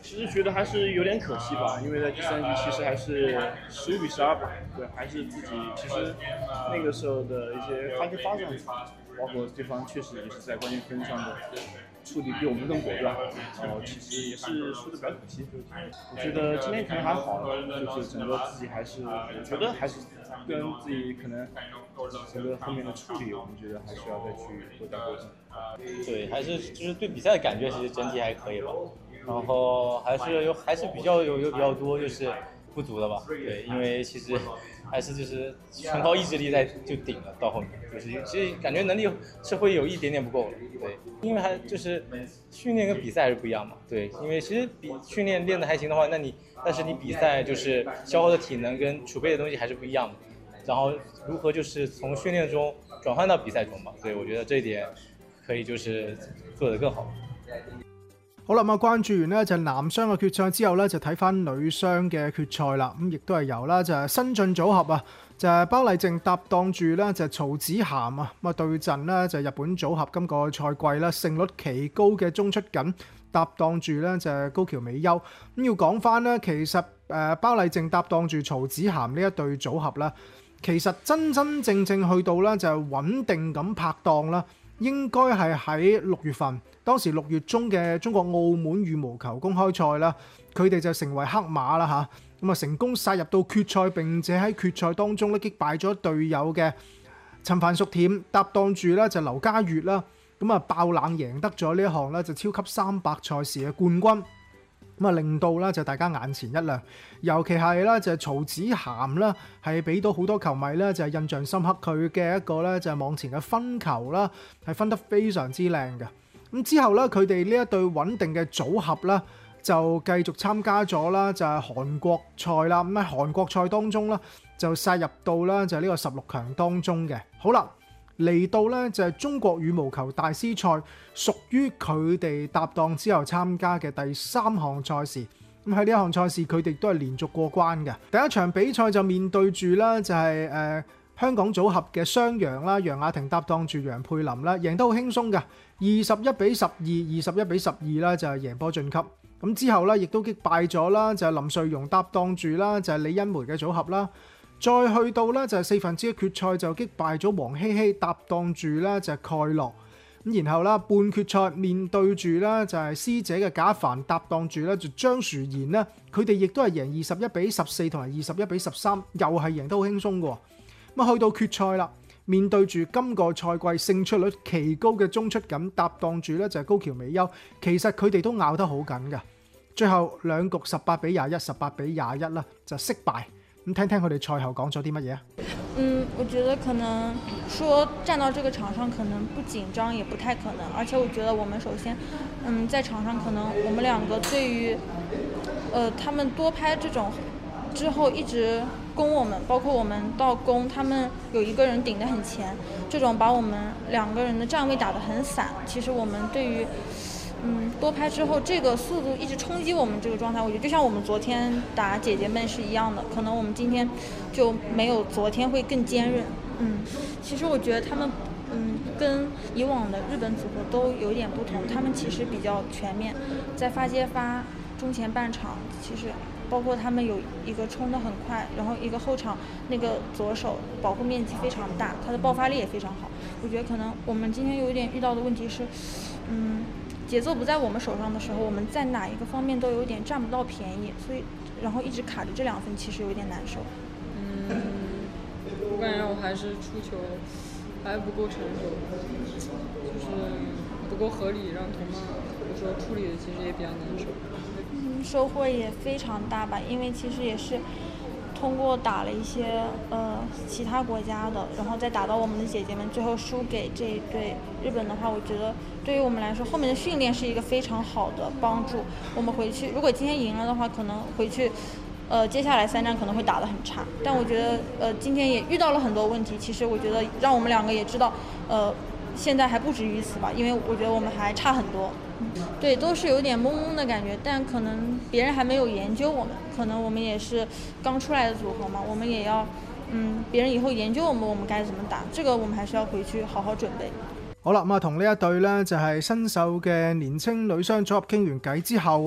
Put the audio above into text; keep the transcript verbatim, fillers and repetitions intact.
其实觉得还是有点可惜吧，因为在第三局其实还是十五比十二吧，对，还是自己其实那个时候的一些发挥发展，包括对方确实也是在关键分上的处理比我们更果断，然后其实也是输的比较可惜。我觉得今天可能还好，就是整个自己还是，我觉得还是跟自己可能整个后面的处理，我们觉得还需要再去多加沟通。 对，还是就是对比赛的感觉，其实整体还可以吧。然后还是有还是比较有有比较多就是不足的吧。对，因为其实还是就是纯靠意志力在就顶了，到后面就是其实感觉能力是会有一点点不够的。对，因为还就是训练跟比赛还是不一样嘛。对，因为其实比训练练得还行的话，那你但是你比赛就是消耗的体能跟储备的东西还是不一样的。然後如何就是從訓練中轉換到比賽中嘛，所以我覺得這一點可以就是做得更好。 好啦，咁啊關注完呢就男雙嘅決賽之後呢，就睇翻女雙嘅決賽啦。咁亦都係由啦就係新晉組合啊，就係包麗靜搭檔住呢就係曹子涵啊，咁啊對陣呢就係日本組合今個賽季啦勝率奇高嘅鍾出錦搭檔住呢就係高橋美優。咁要講翻呢，其實誒包麗靜搭檔住曹子涵呢一對組合啦，其實真真正正去到啦就係穩定咁拍檔啦。應該係喺六月份，當時六月中嘅中國澳門羽毛球公開賽啦，佢哋就成為黑馬啦嚇，咁啊成功殺入到決賽，並且喺決賽當中咧擊敗咗隊友嘅陳范淑恬，搭檔住咧就劉嘉月啦，咁啊爆冷贏得咗呢一項咧就超級三百賽事嘅冠軍。咁啊，令到咧就大家眼前一亮，尤其係咧就係曹子涵啦，係俾到好多球迷咧就係印象深刻，佢嘅一個咧就係網前嘅分球啦，係分得非常之靚嘅。咁之後咧，佢哋呢一對穩定嘅組合啦，就繼續參加咗啦，就係韓國賽啦。咁喺韓國賽當中啦，就殺入到啦就係呢個十六強當中嘅。好啦。嚟到呢就係中國羽毛球大師賽，屬於佢哋搭檔之後參加嘅第三項賽事。咁喺呢一項賽事，佢哋都係連續過關嘅。第一場比賽就面對住啦，就係誒香港組合嘅雙楊啦，楊雅婷搭檔住楊佩琳啦，贏得好輕鬆嘅，二十一比十二、二十一比十二啦，就係贏波晉級。咁之後咧，亦都擊敗咗啦，就係林瑞蓉搭檔住啦，就係李欣梅嘅組合啦。再去到咧就係四分之一決賽就擊敗咗黃希希搭檔住咧就係蓋洛，咁然後啦半決賽面對住咧就係師姐嘅賈凡搭檔住咧就張殊賢咧，佢哋亦都係贏二十一比十四同埋二十一比十三，又係贏得好輕鬆嘅。咁啊去到決賽啦，面對住今個賽季勝出率奇高嘅鍾出錦搭檔住咧就係高橋美優，其實佢哋都咬得好緊嘅。最後兩局十八比廿一、十八比廿一啦就惜敗。咁聽聽佢哋賽後講咗啲乜嘢啊？ 嗯，我覺得可能說站到這個場上可能不緊張也不太可能，而且我覺得我們首先，嗯，在場上可能我們兩個對於，呃，他們多拍這種之後一直攻我們，包括我們到攻，他們有一個人頂得很前，這種把我們兩個人的站位打得很散，其實我們對於。嗯，多拍之後，這個速度一直衝擊我們這個狀態，我覺得就像我們昨天打姐姐們是一樣的，可能我們今天就沒有昨天會更堅韌。嗯，其實我覺得他們，嗯，跟以往的日本組合都有點不同，他們其實比較全面，在發接發中前半場，其實包括他們有一個衝得很快，然後一個後場那個左手保護面積非常大，他的爆發力也非常好。我覺得可能我們今天有一點遇到的問題是，嗯。節奏不在我們手上的時候，我們在哪一個方面都有點佔不到便宜，所以然後一直卡着這兩分，其實有點難受。 嗯，我感覺我還是出球還不夠成熟，就是不夠合理，讓同伴有時候處理的其實也比較難受。 嗯，收穫也非常大吧，因為其實也是通過打了一些呃其他國家的，然後再打到我們的姐姐們，最後輸給這一對日本的話，我覺得對於我們來說，後面的訓練是一個非常好的幫助。我們回去如果今天贏了的話，可能回去呃接下來三戰可能會打得很差。但我覺得呃今天也遇到了很多問題，其實我覺得讓我們兩個也知道呃現在還不止於此吧，因為我覺得我們還差很多。對，都是有點懵懵的感覺，但可能別人還沒有研究我們，可能我們也是剛出來的組合嘛，我們也要，嗯，別人以後研究我們，我們該怎麼打，這個我們還是要回去好好準備。 好啦，咁啊同呢一對呢就係新秀嘅年青女雙組合傾完偈之後。